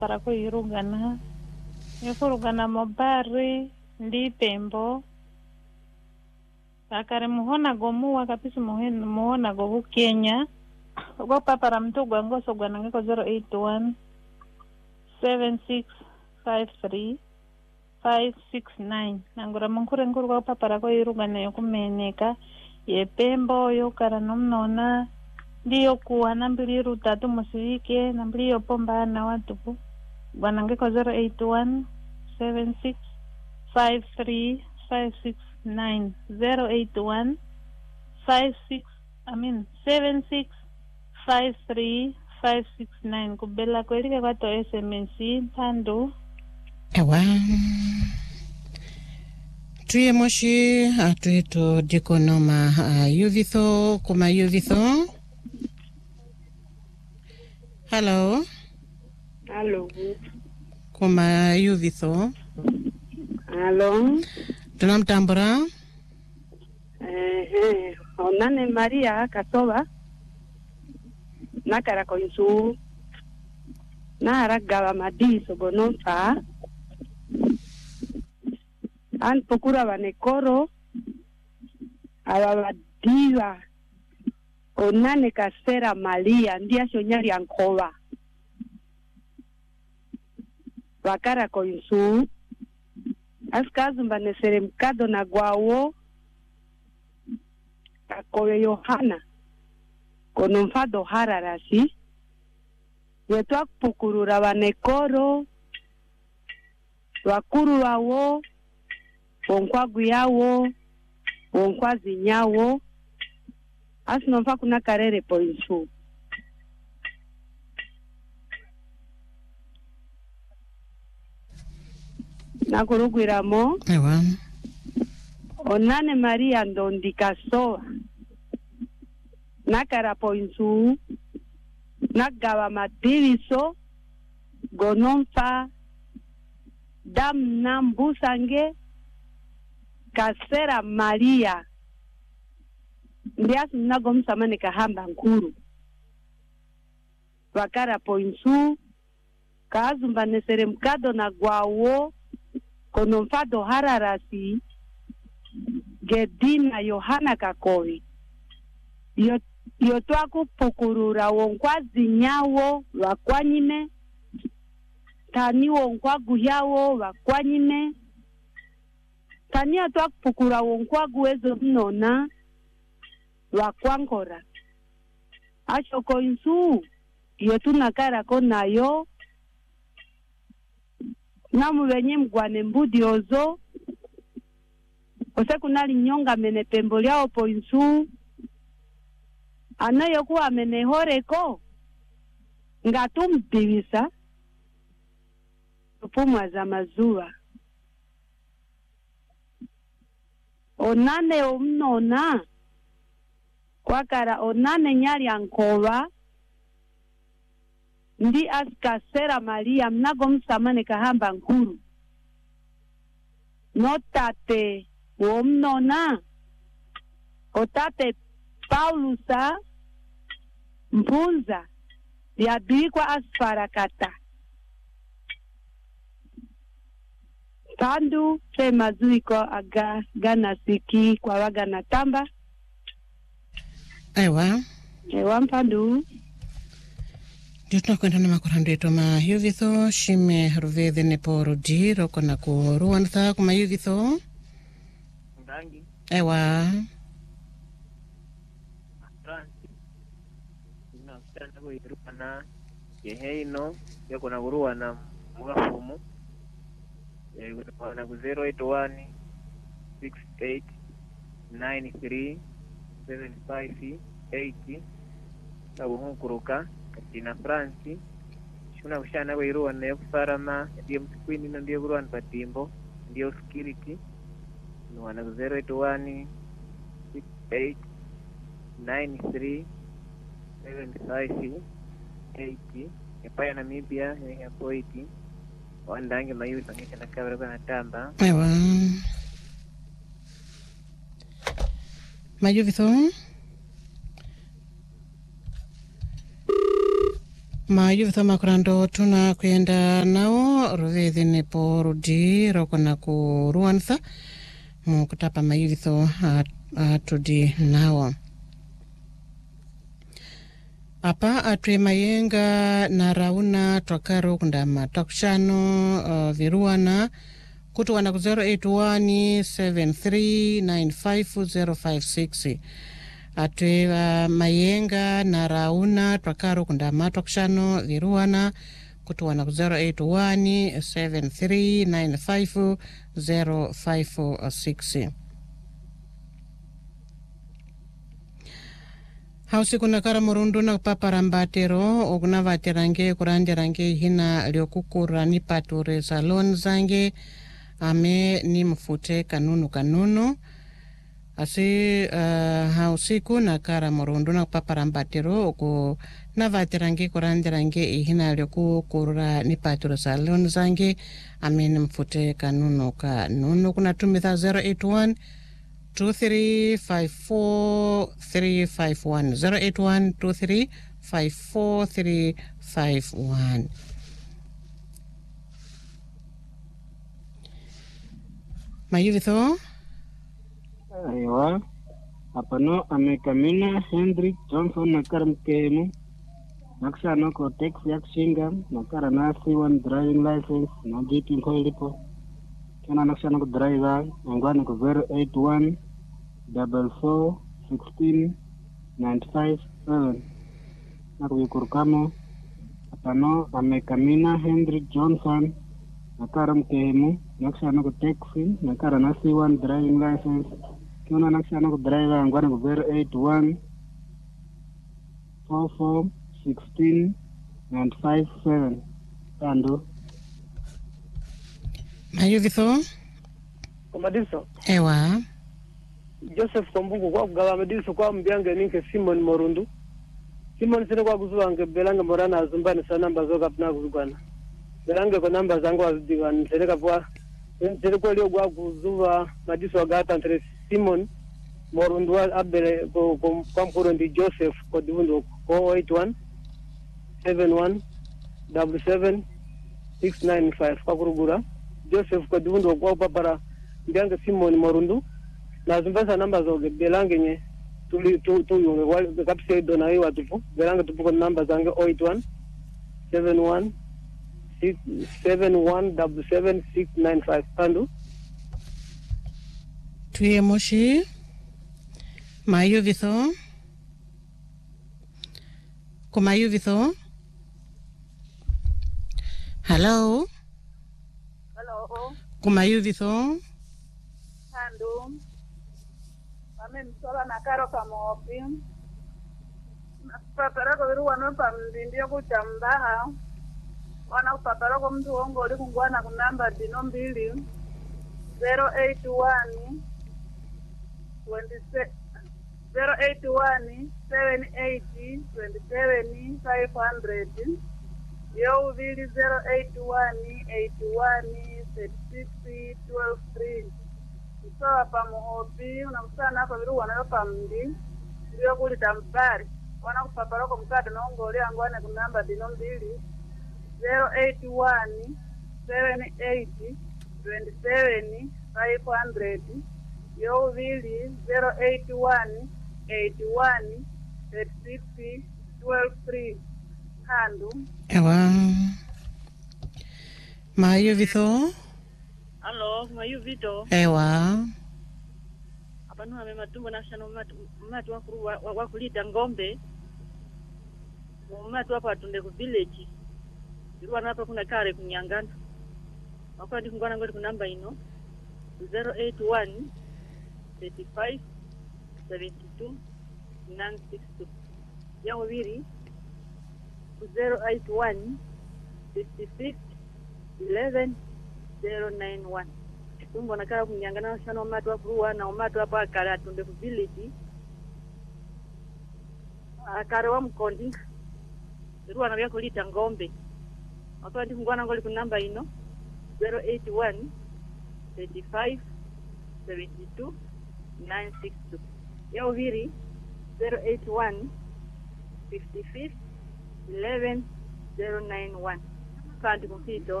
para kuirugana. Yokurugana mobari ndi pembo. Akare muhona gomu wakapisi muhona gobu Kenya. Go papara mtugwa ngoso gwanangeko 081 7653 569 nangura munkure nkuru kwa papara kwa irugana yokumeneka yepembo yokara nomnona ndiyo kuwa nambili rutatu musirike nambili yopomba na watupu gwanangeko 081 7653 569 081 7653569 kubela kwelike kwato SMS Pandu. Ewa tuye moshi atueto dikonoma yuvitho kuma yuvitho. Hello kuma yuvitho. Hello tunamtambura onane Maria Katoba nakara koinsu naragaba madiso bononfa an pokura banekoro ababadiva onane kasera Malia ndia shonyari ankoba bakara koinsu askazu mbanesere mkado na gwawo akoye Yohana konomfado hararasi yetwa pukurura banekoro wakuru wawo wonkwagu yawo wonkwazi nyawo asinomfa kuna karere poinsu nakurugwiramo. Ewa Onane Maria ndondikasoa nakara poinsu nagaba madiviso gonomfa dam nambusange kasera Maria ndiasi nagomsamane kahamba nkuru wakara poinsu kazumba nesere mkado na gwawo konomfado hararasi Gedina Yohana Kakovi yotwaku pukurura wonkwazi nyawo wakwanyime tani wonkwagu yawo wakwanyime tani yotwaku pukura wonkwagu ezo mnona wakwankora ashoko insu yotunakara konayo namu benye mgwane mbudi ozo ose kunali nyonga mene pembo lyao poinsu anayo kuwa mene horeko ngatumdivisa upumwa za mazuwa onane omnona kwakara onane nyali ankova ndi askasera Maria mnago msamane kahamba nkuru notate omnona otate Paulusa mpunza yabikwa asfarakata Pandu te mazuiko aga gana siki kwa waga na tamba. Ewa Mpandu Jutna kwenda na makurando yetu ma yuvitho shime ruvede neporo jiro kona kuruwanitha kuma yuvitho Ndangi ewa na mtana ko irupana yeheino yako na kuruwana mugafumu na ku 081 68 93 75 80 tabuhukuruka katina France shuna kushana ko iruwana yokusarama ndiye mtukwini ndiye kuruwana patimbo ndiye security na ku 081 68 93 75 80 yapaya na Namibia ya poiti wandange mayu sangisha na kabra kwa tamba ewa mayuvitho mayuvitho makurando tuna kuyenda nao ruvithi nepo rudi rokona ku ruanitha mukutapa mayuvitho atudi nao apa atwe mayenga na rauna twakaro kundama takushano viruana kutuwana ku 08173955056 atwe mayenga na rauna twakaro kundama takushano viruana kutuwana ku 08173955056 hausi kuna kara murundu na paparambatero okuna vaterange kuranderange hina liokukura ni pature salon zange ame ni mfute kanunu asi hausiku na kara murundu na paparambatero oku na vaterange kuranderange hina liokukura ni pature salon zange ame ni mfute kanunu kuna tumitha 081 2354 351 mayuvitho aiwa apano amekamina Hendrik Johnson na karamkemu nakshano ko taxi yakshinga nakara na C1 driving license na jitu nkoilipo kana nakshano ko driver ngwana ko 081 44 16 95 7 nakuyikurukamo apano amekamina Hendrik Johnson nakara mkemu nakshano ko taxi nakara na C1 driving license kuna nakshano ko driver ngwana ko 081 44 16 95 7 tando mayuvitho komadiso ewa Joseph Kombugu kwa kugaba madiso kwa mbyange ninke Simon Morundu Simon sine kwa kuzuwange belange morana azumbani sa namba zoka pina kuzugwana belange kwa namba zangu wazidiwa nitereka kwa nitereka lio kwa kuzuwa madiso wa gata ntere Simon Morundu wa abele kwa mkuro ndi Joseph kwa divundu 081 71 77 695 kwa kurugura Joseph kwa divundu kwa papara mbyange Simon Morundu na zumbasa namba zoge belange nye tuyunge kwa kapisi ya dona hiwa tupu belange tupu kwa namba zange 081 71 77 695 pandu tuye moshi mayuvitho kumayuvitho hello kumayuvitho Pandu ame msola na karo kamopi papara ko viru wano pamdindio kutambaha wana papara ko mtu wongo uli kungwana kunamba dino mbili 081 27 081 78 27 500 yo uvili 081 81 36 12 Msawa pa muhopi, unamusana hapa viru wanayo pa mdi, ndiyo kulita mpari. Wana kupaparoko mkade na ungoli angwane kunamba dino mbili, 081 78 27 500, yo uvili 081 81 36 12 handu. ewa mayuvitho Hello, mayuvito. ewa Apanu ame matumbo nashano matu wakulita ngombe. Matu hapa tunde ku village. Irwana hapa kuna kare kunyangana. Wakwandi kungwana ngoti kunamba ino 081 35 72 962. Yango viri 081 56 11 091. Tumbo nakara kunyangana shano matu wakuruwa na umatu hapa akara tunde ku village. Akare wa mkondi. Irua na vyako lita ngombe. Wakwandi kungwana ngoli kunamba ino 081 35 72 962. Yao viri 081 55 11 091 kandi kumpito